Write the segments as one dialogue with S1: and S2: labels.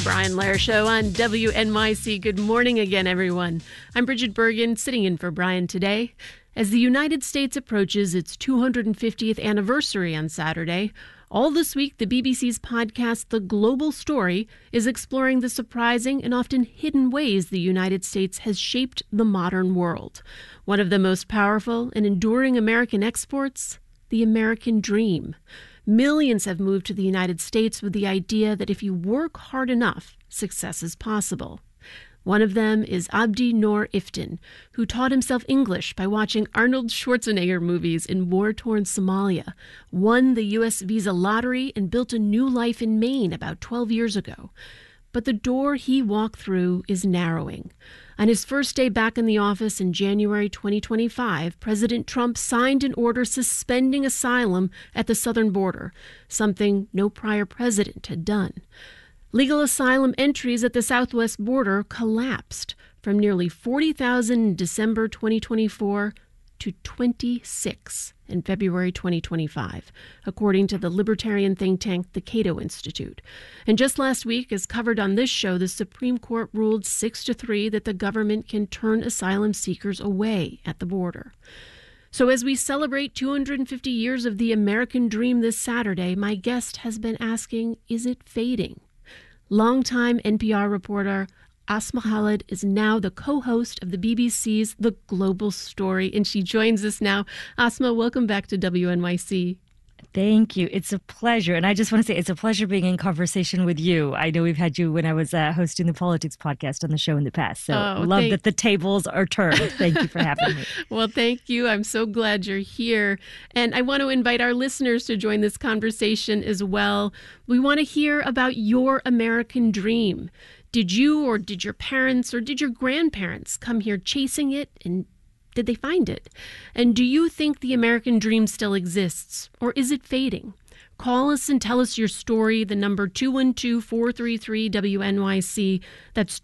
S1: Brian Lehrer Show on WNYC. Good morning again, everyone. I'm Bridget Bergen, sitting in for Brian today. As the United States approaches its 250th anniversary on Saturday, all this week, the BBC's podcast, The Global Story, is exploring the surprising and often hidden ways the United States has shaped the modern world. One of the most powerful and enduring American exports, the American dream. Millions have moved to the United States with the idea that if you work hard enough, success is possible. One of them is Abdi Noor Iftin, who taught himself English by watching Arnold Schwarzenegger movies in war-torn Somalia, won the U.S. visa lottery, and built a new life in Maine about 12 years ago. But the door he walked through is narrowing. On his first day back in the office in January 2025, President Trump signed an order suspending asylum at the southern border, something no prior president had done. Legal asylum entries at the southwest border collapsed from nearly 40,000 in December 2024 to 26 in February 2025, according to the libertarian think tank, the Cato Institute. And just last week, as covered on this show, the Supreme Court ruled 6-3 that the government can turn asylum seekers away at the border. So as we celebrate 250 years of the American dream this Saturday, my guest has been asking, is it fading? Longtime NPR reporter Asma Khalid is now the co-host of the BBC's The Global Story, and she joins us now. Asma, welcome back to WNYC.
S2: Thank you. It's a pleasure. And I just want to say it's a pleasure being in conversation with you. I know we've had you when I was hosting the Politics podcast on the show in the past. So love that the tables are turned. Thank you for having me.
S1: Well, thank you. I'm so glad you're here. And I want to invite our listeners to join this conversation as well. We want to hear about your American dream. Did you or did your parents or did your grandparents come here chasing it, and did they find it? And do you think the American dream still exists, or is it fading? Call us and tell us your story. The number 212-433-WNYC. That's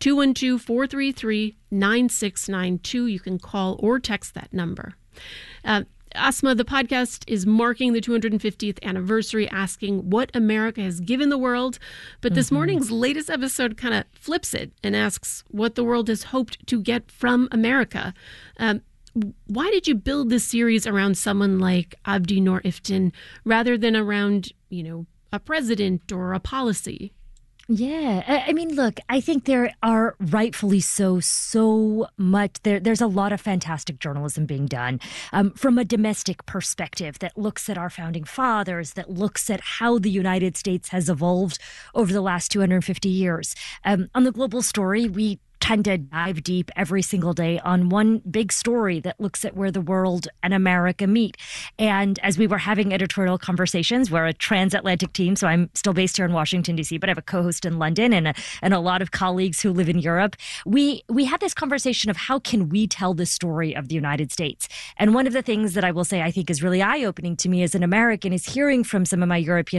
S1: 212-433-9692. You can call or text that number. Asma, the podcast is marking the 250th anniversary, asking what America has given the world. But this morning's latest episode kind of flips it and asks what the world has hoped to get from America. Why did you build this series around someone like Abdi Noor Iftin rather than around, a president or a policy?
S2: Yeah. I mean, look, I think there are rightfully so much. There's a lot of fantastic journalism being done from a domestic perspective that looks at our founding fathers, that looks at how the United States has evolved over the last 250 years. On The Global Story, we tend to dive deep every single day on one big story that looks at where the world and America meet. And as we were having editorial conversations, we're a transatlantic team, so I'm still based here in Washington, D.C., but I have a co-host in London and a lot of colleagues who live in Europe. We had this conversation of how can we tell the story of the United States? And one of the things that I will say I think is really eye-opening to me as an American is hearing from some of my European